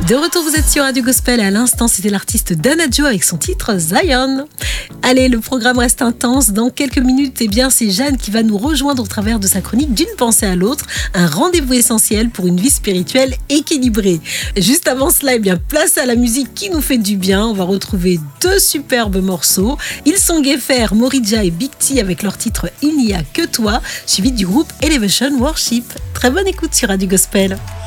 De retour, vous êtes sur Radio Gospel. À l'instant, c'était l'artiste Dana Joe avec son titre Zion. Allez, le programme reste intense. Dans quelques minutes, c'est Jeanne qui va nous rejoindre au travers de sa chronique D'une pensée à l'autre. Un rendez-vous essentiel pour une vie spirituelle équilibrée. Juste avant cela, place à la musique qui nous fait du bien. On va retrouver deux superbes morceaux. Ils sont Gefer, Morija et Big T avec leur titre Il n'y a que toi, suivi du groupe Elevation Worship. Très bonne écoute sur Radio Gospel.